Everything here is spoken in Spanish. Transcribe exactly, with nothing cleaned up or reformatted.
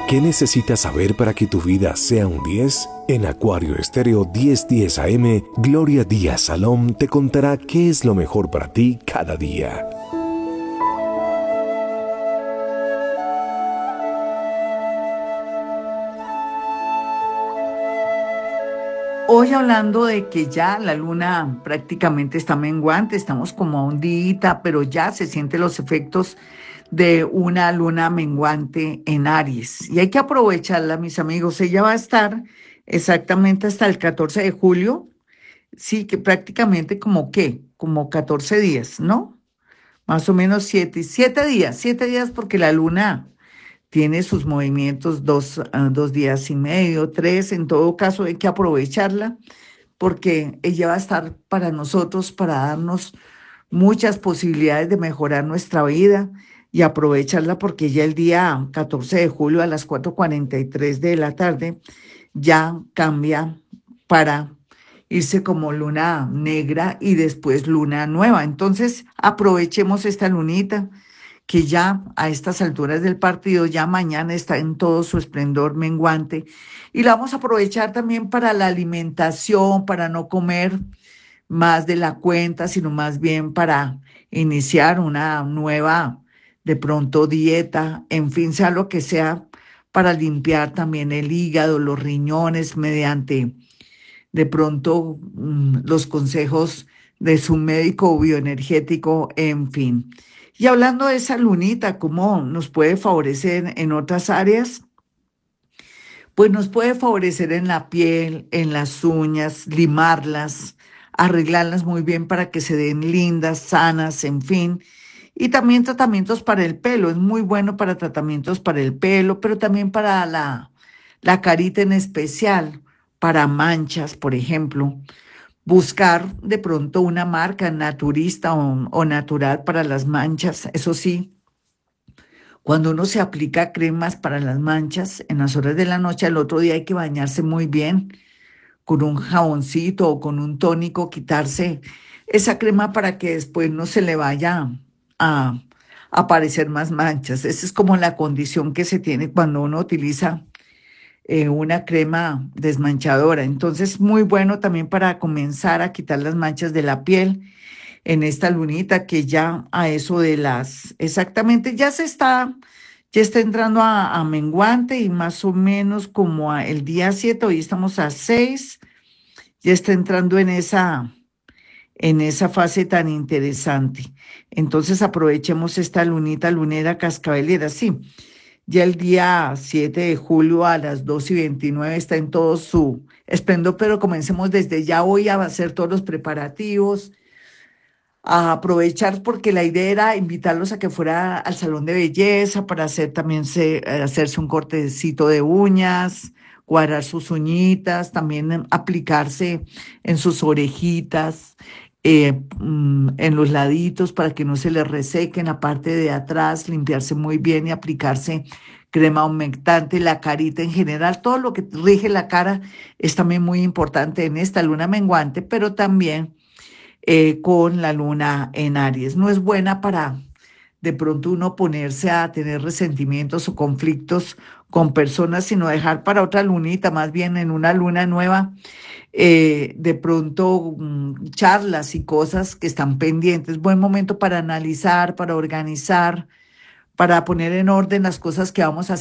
¿Qué necesitas saber para que tu vida sea un diez? En Acuario Estéreo diez diez A M, Gloria Díaz Salom te contará qué es lo mejor para ti cada día. Hoy hablando de que ya la luna prácticamente está menguante, estamos como a un día, pero ya se sienten los efectos de una luna menguante en Aries. Y hay que aprovecharla, mis amigos. Ella va a estar exactamente hasta el catorce de julio. Sí, que prácticamente como qué, como catorce días, ¿no? Más o menos siete, siete días, siete días porque la luna tiene sus movimientos dos, ah, dos días y medio, tres. En todo caso hay que aprovecharla porque ella va a estar para nosotros, para darnos muchas posibilidades de mejorar nuestra vida y aprovecharla porque ya el día catorce de julio a las cuatro cuarenta y tres de la tarde ya cambia para irse como luna negra y después luna nueva. Entonces aprovechemos esta lunita que ya a estas alturas del partido, ya mañana está en todo su esplendor menguante. Y la vamos a aprovechar también para la alimentación, para no comer más de la cuenta, sino más bien para iniciar una nueva, de pronto, dieta, en fin, sea lo que sea, para limpiar también el hígado, los riñones, mediante de pronto mm, los consejos de su médico bioenergético, en fin. Y hablando de esa lunita, ¿cómo nos puede favorecer en otras áreas? Pues nos puede favorecer en la piel, en las uñas, limarlas, arreglarlas muy bien para que se den lindas, sanas, en fin. Y también tratamientos para el pelo. Es muy bueno para tratamientos para el pelo, pero también para la, la carita en especial, para manchas, por ejemplo. Buscar de pronto una marca naturista o, o natural para las manchas. Eso sí, cuando uno se aplica cremas para las manchas en las horas de la noche, al otro día hay que bañarse muy bien con un jaboncito o con un tónico, quitarse esa crema para que después no se le vaya a aparecer más manchas. Esa es como la condición que se tiene cuando uno utiliza eh, una crema desmanchadora. Entonces, muy bueno también para comenzar a quitar las manchas de la piel en esta lunita que ya a eso de las, exactamente, ya se está, ya está entrando a, a menguante y más o menos como a el día siete, hoy estamos a seis, ya está entrando en esa, en esa fase tan interesante. Entonces aprovechemos esta lunita lunera cascabelera, sí. Ya el día siete de julio a las dos y veintinueve está en todo su esplendor, pero comencemos desde ya hoy a hacer todos los preparativos, a aprovechar porque la idea era invitarlos a que fuera al salón de belleza para hacer también se, eh, hacerse un cortecito de uñas, cuadrar sus uñitas, también em, aplicarse en sus orejitas, eh, mm, en los laditos para que no se les reseque en la parte de atrás, limpiarse muy bien y aplicarse crema humectante, la carita en general, todo lo que rige la cara es también muy importante en esta luna menguante, pero también eh, con la luna en Aries. No es buena para de pronto uno ponerse a tener resentimientos o conflictos con personas, sino dejar para otra lunita, más bien en una luna nueva, eh, de pronto mm, charlas y cosas que están pendientes. Buen momento para analizar, para organizar, para poner en orden las cosas que vamos a